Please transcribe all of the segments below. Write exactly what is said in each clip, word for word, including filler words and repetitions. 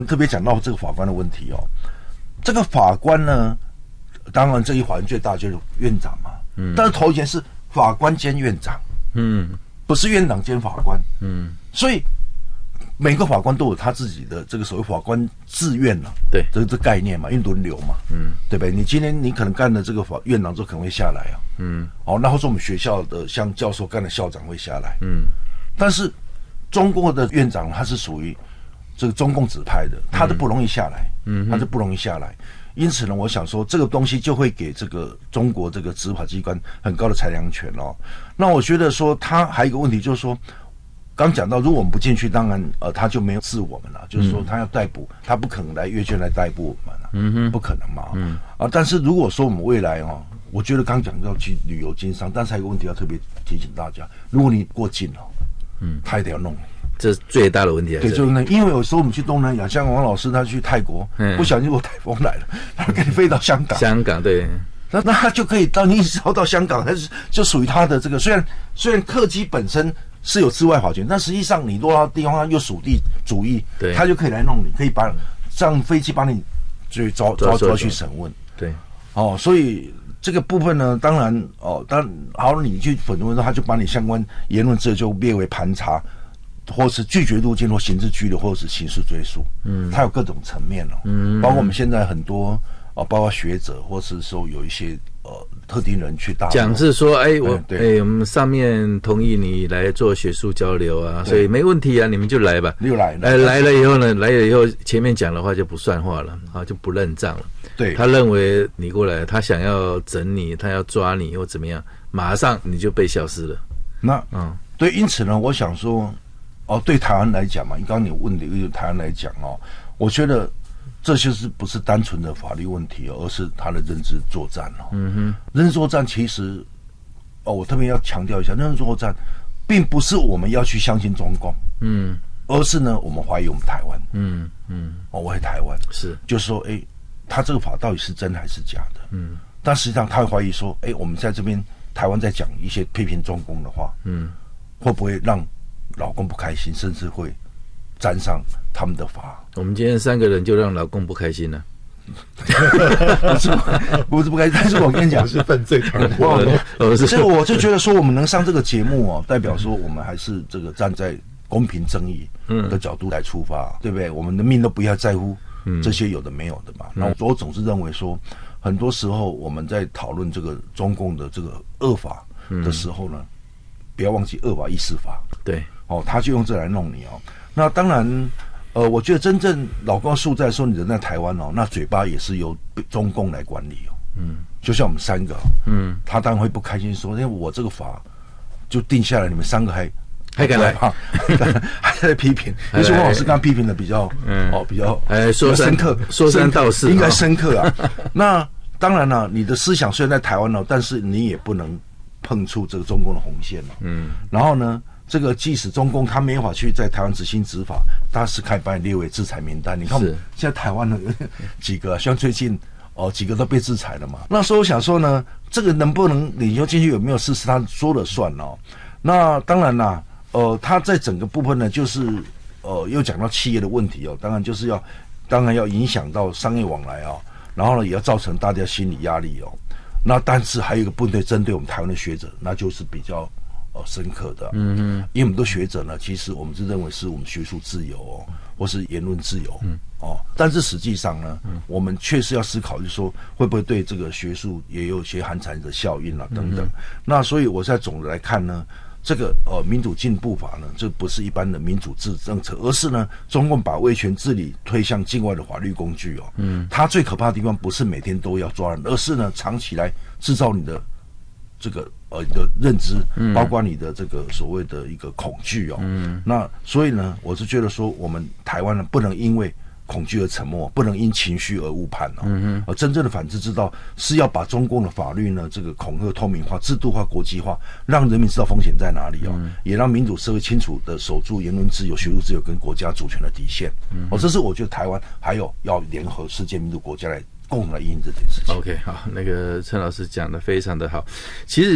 特别讲到这个法官的问题哦，这个法官呢，当然这一法院最大就是院长嘛，嗯，但是头前是法官兼院长，嗯，不是院长兼法官，嗯，所以每个法官都有他自己的这个所谓法官自愿了、啊， 对， 这这概念嘛，因为轮流嘛，嗯，对不对？你今天你可能干了这个法院长之后可能会下来啊，嗯，哦，那或者我们学校的像教授干了校长会下来，嗯，但是中国的院长他是属于这个中共指派的，他都不容易下来，嗯，他就不容易下来。因此呢，我想说这个东西就会给这个中国这个执法机关很高的裁量权哦。那我觉得说，他还有一个问题就是说，刚讲到，如果我们不进去，当然呃他就没有治我们了，就是说他要逮捕，他不可能来阅卷来逮捕我们了，嗯哼，不可能嘛，嗯啊。但是如果说我们未来哦，我觉得刚讲到去旅游经商，但是还有一个问题要特别提醒大家，如果你过境了，嗯，他也得要弄你。 这是最大的问题。 对，就是那，因为有时候我们去东南亚，像王老师他去泰国，嗯、不小心有台风来了，他可以飞到香港。 香港对， 那那他就可以到你一直到香港，他是就属于他的这个。虽然虽然客机本身是有治外法权，但实际上你落到地方又属地主义，对，他就可以来弄你，可以把上飞机把你就抓抓抓去审问。 对， 哦，所以这个部分呢，当然哦，当然好，你去审问，他就把你相关言论自由就列为盘查。或是拒绝入境或刑事拘留，或者是刑事追诉，嗯，它有各种层面哦，嗯，包括我们现在很多啊，包括学者，或是说有一些呃特定人去大陆讲是说，哎，我哎，我们上面同意你来做学术交流啊，所以没问题啊，你们就来吧， 又来了， 哎，来了以后呢，来了以后前面讲的话就不算话了啊，就不认账了， 对， 他认为你过来，他想要整你，他要抓你或怎么样，马上你就被消失了， 那嗯，对，因此呢，我想说。哦，对台湾来讲嘛，你刚刚你问的，对台湾来讲哦，我觉得这就是不是单纯的法律问题哦，而是他的认知作战哦。嗯哼，认知作战其实，哦，我特别要强调一下，认知作战并不是我们要去相信中共，嗯，而是呢，我们怀疑我们台湾，嗯嗯，哦，我怀疑台湾是， 就是说，哎，他这个法到底是真还是假的？嗯，但实际上他会怀疑说，哎，我们在这边台湾在讲一些批评中共的话，嗯，会不会让老公不开心，甚至会沾上他们的法。 我们今天三个人就让老公不开心了， 不是不是不开心，但是我跟你讲是犯罪团伙。所以我就觉得说，我们能上这个节目哦，代表说我们还是这个站在公平正义的角度来出发，对不对？我们的命都不要在乎这些有的没有的嘛。那、嗯、我总是认为说，很多时候我们在讨论这个中共的这个恶法的时候呢。嗯，不要忘记恶法亦是法， 对， 哦，他就用这来弄你哦。那当然，呃，我觉得真正老高诉在说你人在台湾哦，那嘴巴也是由中共来管理哦。嗯，就像我们三个，嗯，他当然会不开心说，因为我这个法就定下来，你们三个还还敢来， 还在批评。其实王老师刚刚批评的比较，嗯，哦，比较哎，说深刻，说三道四， 应该深刻啊。那当然了，你的思想虽然在台湾哦，但是你也不能碰触这个中共的红线了，嗯，然后呢，这个即使中共他没法去在台湾执行执法，他是可以把你列为制裁名单。你看，现在台湾的几个，像最近哦几个都被制裁了嘛。那时候我想说呢，这个能不能你就进去有没有事实，他说了算哦。那当然啦，呃，他在整个部分呢，就是呃又讲到企业的问题哦，当然就是要，当然要影响到商业往来哦，然后呢也要造成大家心理压力哦。那但是还有一个部分针对我们台湾的学者，那就是比较呃深刻的，嗯嗯，因为很多学者呢，其实我们是认为是我们学术自由哦，或是言论自由，嗯哦，但是实际上呢，嗯、我们确实要思考，就是说会不会对这个学术也有一些寒蝉的效应啊等等。嗯、那所以我在总的来看呢。这个呃民主进步法呢，这不是一般的民主制政策，而是呢，中共把威权治理推向境外的法律工具哦。嗯，它最可怕的地方不是每天都要抓人，而是呢，长期来制造你的这个呃你的认知，包括你的这个所谓的一个恐惧哦。嗯，那所以呢，我是觉得说，我们台湾呢，不能因为恐惧而沉默，不能因情绪而误判哦。嗯而真正的反制之道是要把中共的法律呢，这个恐吓透明化、制度化、国际化，让人民知道风险在哪里哦，嗯、也让民主社会清楚的守住言论自由、学术自由跟国家主权的底线。嗯，哦，这是我觉得台湾还有要联合世界民主国家来共同来应应这件事情。 OK， 好，那个陈老师讲的非常的好。其实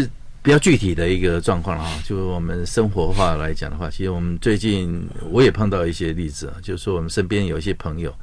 比较具体的一个状况啊，就我们生活化来讲的话，其实我们最近我也碰到一些例子啊，就是说我们身边有一些朋友，